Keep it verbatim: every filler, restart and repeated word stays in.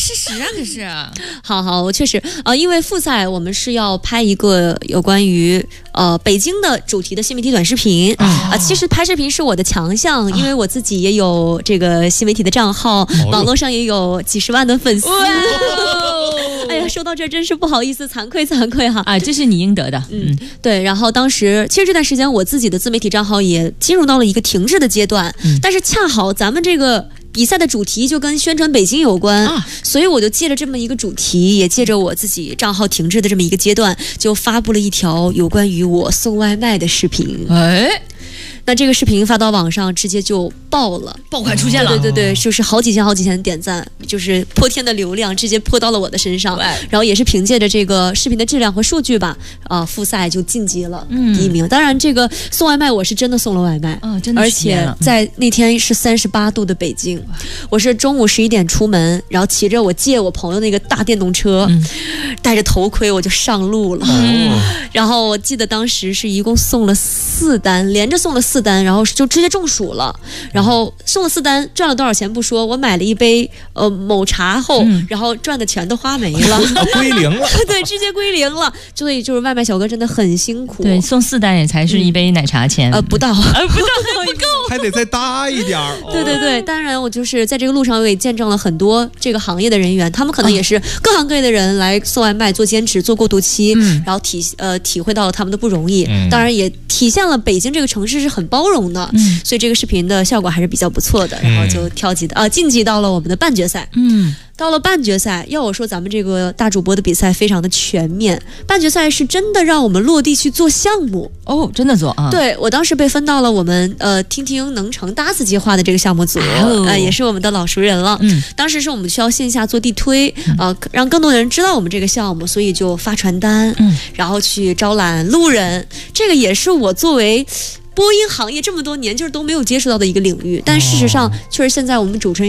事实啊，可是。 好好，我确实呃，因为复赛我们是要拍一个有关于呃北京的主题的新媒体短视频啊、呃。其实拍视频是我的强项，因为我自己也有这个新媒体的账号，哦、网络上也有几十万的粉丝。哎呀，说到这真是不好意思，惭愧惭愧哈！ 啊，这是你应得的。 嗯，对。然后当时其实这段时间我自己的自媒体账号也进入到了一个停滞的阶段，嗯、但是恰好咱们这个比赛的主题就跟宣传北京有关，啊、所以我就借着这么一个主题，也借着我自己账号停滞的这么一个阶段，就发布了一条有关于我送外卖的视频。哎。那这个视频发到网上，直接就爆了， 爆款出现了。 对对对，就是好几千好几千的点赞，就是泼天的流量，直接泼到了我的身上。然后也是凭借着这个视频的质量和数据吧，啊、呃，复赛就晋级了第一名。嗯、当然，这个送外卖我是真的送了外卖， 哦，真的， 而且在那天是三十八度的北京，我是中午十一点出门，然后骑着我借我朋友那个大电动车，嗯、戴着头盔我就上路了。嗯、然后我记得当时是一共送了四单，连着送了四。单，然后就直接中暑了，然后送了四单，赚了多少钱不说，我买了一杯呃某茶后，嗯、然后赚的钱都花没了， 啊、归零了， 对，直接归零了。所以就是外卖小哥真的很辛苦， 对，送四单也才是一杯奶茶钱， 嗯、呃，不到， 呃，不到，不够， 还得再搭一点儿。 哦、对对对，当然我就是在这个路上，我也见证了很多这个行业的人员，他们可能也是各行各业的人来送外卖、做兼职、做过渡期，嗯、然后体呃体会到了他们的不容易，嗯、当然也体现了北京这个城市是很包容的，嗯、所以这个视频的效果还是比较不错的，然后就跳级的啊、呃、晋级到了我们的半决赛。嗯，到了半决赛，要我说咱们这个大主播的比赛非常的全面，半决赛是真的让我们落地去做项目哦，真的做啊？ 对，我当时被分到了我们呃听听能成搭子计划的这个项目组，哦、呃也是我们的老熟人了。嗯，当时是我们需要线下做地推，呃让更多的人知道我们这个项目，所以就发传单，嗯，然后去招揽路人，这个也是我作为播音行业这么多年就是都没有接触到的一个领域，但事实上确实现在我们主持人